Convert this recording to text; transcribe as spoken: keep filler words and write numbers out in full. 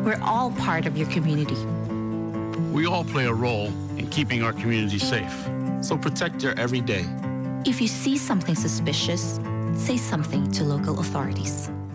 We're all part of your community. We all play a role in keeping our community safe. So protect your everyday. If you see something suspicious, say something to local authorities.